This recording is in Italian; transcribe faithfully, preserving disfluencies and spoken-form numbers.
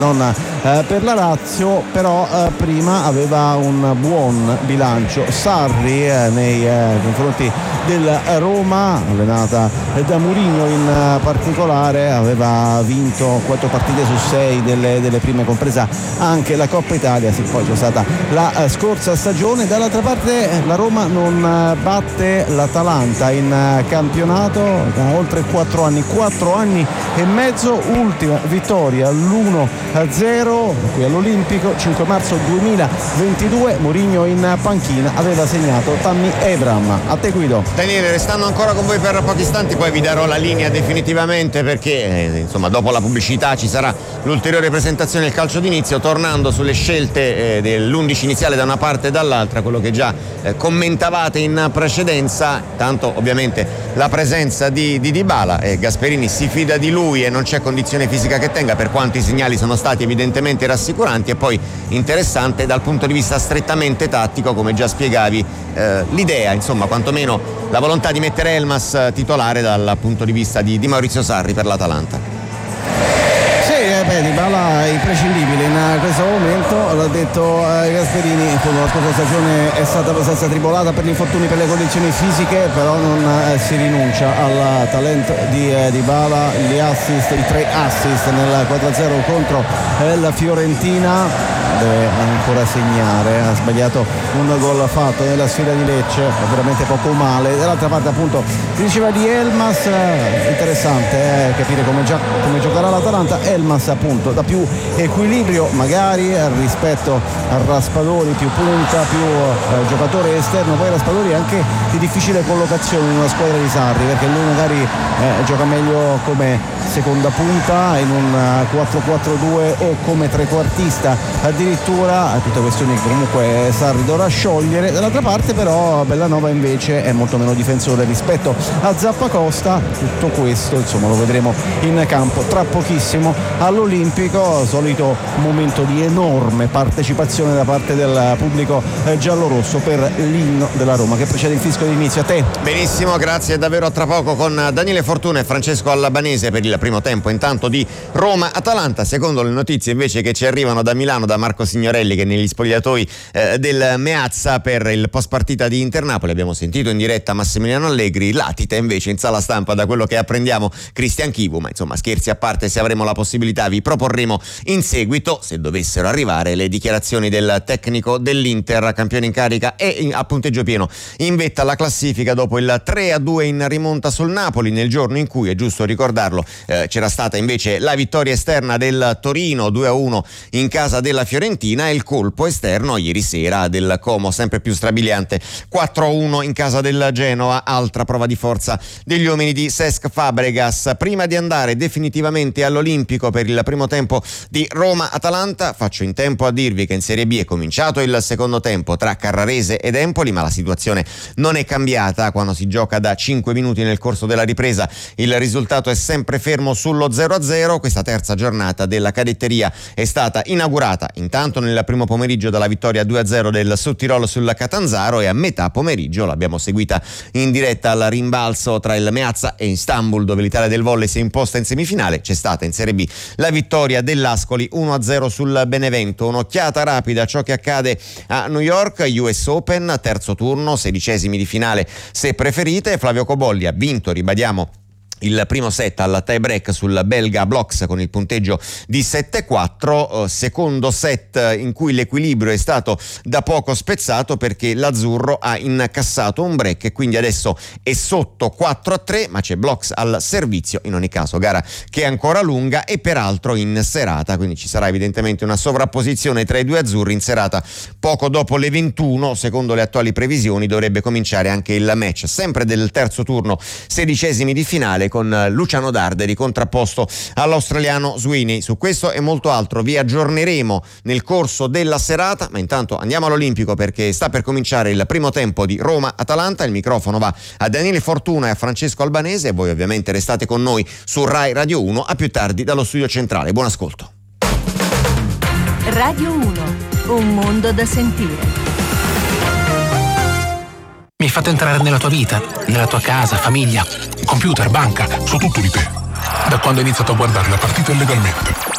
non eh, per la Lazio, però eh, prima aveva un buon bilancio Sarri eh, nei eh, confronti del Roma, allenata da Mourinho in eh, particolare, aveva vinto quattro partite su sei delle, delle prime, compresa anche la Coppa Italia, sì, poi c'è stata la eh, scorsa stagione. Dall'altra parte eh, la Roma non eh, batte l'Atalanta in eh, campionato da oltre quattro anni, quattro anni e mezzo, ultima vittoria l'uno a zero qui all'Olimpico, cinque marzo duemilaventidue. Mourinho in panchina aveva segnato Tammy Abraham. A te, Guido. Daniele, restando ancora con voi per pochi istanti, poi vi darò la linea definitivamente, perché eh, insomma dopo la pubblicità ci sarà l'ulteriore presentazione del calcio d'inizio, tornando sulle scelte eh, dell'undici iniziale da una parte e dall'altra, quello che già eh, commentavate in precedenza. Tanto ovviamente la presenza di, di Dybala, e Gasperini si fida di lui e non c'è condizione fisica che tenga, per quanto i segnali sono stati evidentemente rassicuranti. E poi interessante dal punto di vista strettamente tattico, come già spiegavi, eh, l'idea, insomma, quantomeno la volontà di mettere Elmas titolare dal punto di vista di, di Maurizio Sarri per l'Atalanta. Eh beh, Dybala è imprescindibile in questo momento, l'ha detto eh, Gasperini. La scorsa stagione è stata abbastanza tribolata per gli infortuni, per le condizioni fisiche, però non eh, si rinuncia al talento di eh, Dybala. Gli assist, i tre assist nel quattro a zero contro eh, la Fiorentina. Deve ancora segnare, ha sbagliato un gol fatto nella sfida di Lecce, veramente poco male. Dall'altra parte appunto si diceva di Elmas, eh, interessante eh, capire come, già, come giocherà l'Atalanta. Elmas appunto da più equilibrio magari rispetto a Raspadori, più punta, più eh, giocatore esterno. Poi Raspadori è anche di difficile collocazione in una squadra di Sarri, perché lui magari eh, gioca meglio come seconda punta in un quattro quattro due o come trequartista addirittura, tutte questioni che comunque Sarri dovrà sciogliere. Dall'altra parte però Bellanova invece è molto meno difensore rispetto a Zappacosta. Tutto questo insomma lo vedremo in campo tra pochissimo all'Olimpico. Solito momento di enorme partecipazione da parte del pubblico giallorosso per l'inno della Roma che precede il fischio di inizio. A te. Benissimo, grazie, davvero a tra poco con Daniele Fortuna e Francesco Albanese per il primo tempo intanto di Roma-Atalanta. Secondo le notizie invece che ci arrivano da Milano, da Marco Signorelli, che negli spogliatoi eh, del Meazza per il post partita di Inter-Napoli abbiamo sentito in diretta Massimiliano Allegri, latita invece in sala stampa da quello che apprendiamo Cristian Chivu. Ma insomma, scherzi a parte, se avremo la possibilità vi proporremo in seguito, se dovessero arrivare, le dichiarazioni del tecnico dell'Inter, campione in carica e a punteggio pieno in vetta alla classifica dopo il tre a due in rimonta sul Napoli, nel giorno in cui, è giusto ricordarlo, eh, c'era stata invece la vittoria esterna del Torino due a uno in casa della Fiorentina e il colpo esterno ieri sera del Como sempre più strabiliante quattro a uno in casa del Genoa. Altra prova di forza degli uomini di Cesc Fabregas. Prima di andare definitivamente all'Olimpico per il primo tempo di Roma-Atalanta, faccio in tempo a dirvi che in Serie B è cominciato il secondo tempo tra Carrarese ed Empoli, ma la situazione non è cambiata quando si gioca da cinque minuti nel corso della ripresa. Il risultato è sempre fermo sullo zero a zero. Questa terza giornata della cadetteria è stata inaugurata intanto nel primo pomeriggio dalla vittoria due a zero del Sudtirolo sul Catanzaro, e a metà pomeriggio l'abbiamo seguita in diretta al rimbalzo tra il Meazza e Istanbul, dove l'Italia del volley si è imposta in semifinale. C'è stata in Serie B la vittoria dell'Ascoli uno a zero sul Benevento. Un'occhiata rapida a ciò che accade a New York, U S Open, terzo turno, sedicesimi di finale se preferite. Flavio Cobolli ha vinto, ribadiamo, il primo set al tie break sul belga Bloks con il punteggio di sette a quattro, secondo set in cui l'equilibrio è stato da poco spezzato perché l'azzurro ha incassato un break e quindi adesso è sotto quattro a tre, ma c'è Bloks al servizio. In ogni caso gara che è ancora lunga e peraltro in serata, quindi ci sarà evidentemente una sovrapposizione tra i due azzurri. In serata poco dopo le ventuno, secondo le attuali previsioni, dovrebbe cominciare anche il match sempre del terzo turno, sedicesimi di finale, con Luciano Darderi contrapposto all'australiano Sweeney. Su questo e molto altro vi aggiorneremo nel corso della serata, ma intanto andiamo all'Olimpico perché sta per cominciare il primo tempo di Roma-Atalanta. Il microfono va a Daniele Fortuna e a Francesco Albanese e voi ovviamente restate con noi su Rai Radio uno. A più tardi dallo studio centrale. Buon ascolto. Radio uno, un mondo da sentire. Mi hai fatto entrare nella tua vita, nella tua casa, famiglia, computer, banca, so tutto di te. Da quando ho iniziato a guardare la partita illegalmente.